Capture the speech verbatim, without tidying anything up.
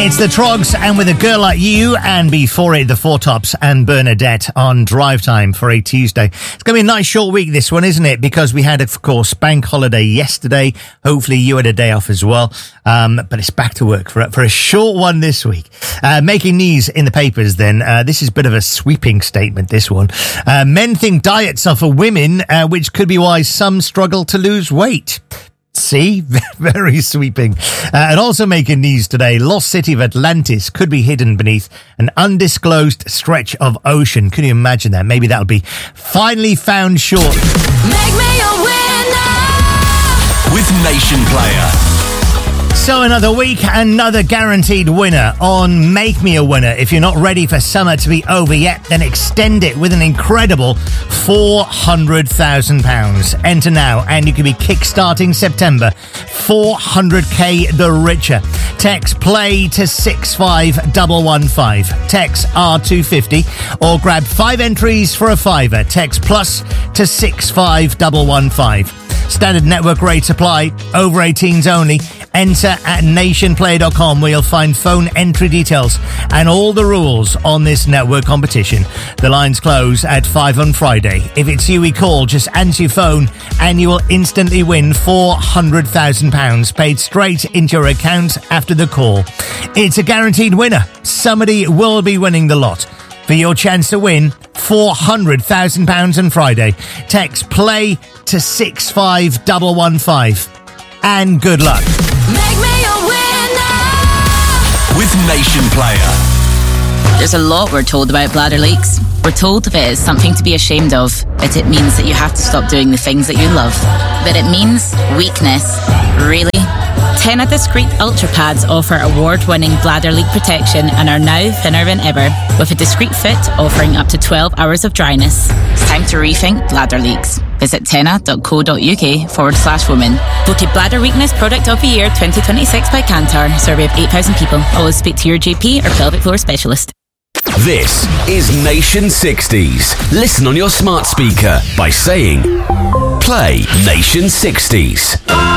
It's the Trogs, and With a Girl Like You, and before it, the Four Tops and Bernadette on Drive Time for a Tuesday. It's going to be a nice short week, this one, isn't it? Because we had, of course, bank holiday yesterday. Hopefully you had a day off as well. Um, but it's back to work for, for a short one this week. Uh, making news in the papers then. Uh, this is a bit of a sweeping statement, this one. Uh, men think diets are for women, uh, which could be why some struggle to lose weight. See? Very sweeping. Uh, and also making news today, lost city of Atlantis could be hidden beneath an undisclosed stretch of ocean. Can you imagine that? Maybe that'll be finally found short. Make me a winner with Nation Player. So another week, another guaranteed winner on Make Me a Winner. If you're not ready for summer to be over yet, then extend it with an incredible four hundred thousand pounds. Enter now and you can be kickstarting September four hundred k the richer. Text play to six five one one five. Text R two fifty or grab five entries for a fiver. Text plus to six five one one five. Standard network rates apply. Over eighteens only. Enter at nation player dot com where you'll find phone entry details and all the rules on this network competition. The lines close at five on Friday. If it's you we call, just answer your phone and you will instantly win four hundred thousand pounds paid straight into your account after the call. It's a guaranteed winner. Somebody will be winning the lot. For your chance to win four hundred thousand pounds on Friday, text play to six five one one five. And good luck. Make me a winner with Nation Player. There's a lot we're told about bladder leaks. We're told if it is something to be ashamed of, that it means that you have to stop doing the things that you love. That it means weakness. Really? Tena Discreet Ultra Pads offer award-winning bladder leak protection and are now thinner than ever, with a discreet fit offering up to twelve hours of dryness. It's time to rethink bladder leaks. Visit tena.co.uk forward slash women. Voted Bladder Weakness Product of the Year twenty twenty-six by Kantar. Survey of eight thousand people. Always speak to your G P or pelvic floor specialist. This is Nation sixties. Listen on your smart speaker by saying, play Nation sixties.